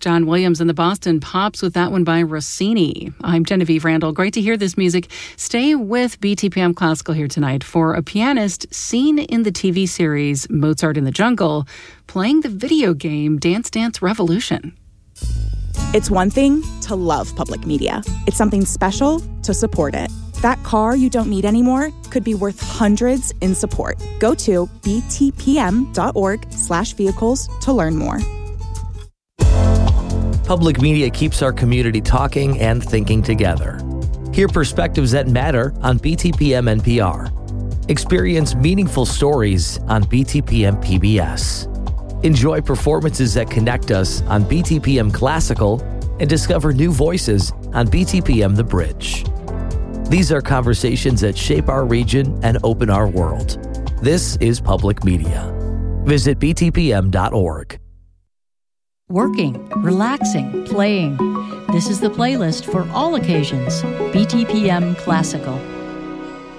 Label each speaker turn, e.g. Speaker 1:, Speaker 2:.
Speaker 1: John Williams and the Boston Pops with that one by Rossini. I'm Genevieve Randall. Great to hear this music. Stay with BTPM Classical here tonight for a pianist seen in the TV series Mozart in the Jungle playing the video game Dance Dance Revolution.
Speaker 2: It's one thing to love public media. It's something special to support it. That car you don't need anymore could be worth hundreds in support. Go to btpm.org/vehicles to learn more.
Speaker 3: Public media keeps our community talking and thinking together. Hear perspectives that matter on BTPM NPR. Experience meaningful stories on BTPM PBS. Enjoy performances that connect us on BTPM Classical and discover new voices on BTPM The Bridge. These are conversations that shape our region and open our world. This is public media. Visit btpm.org.
Speaker 4: Working, relaxing, playing. This is the playlist for all occasions. BTPM Classical.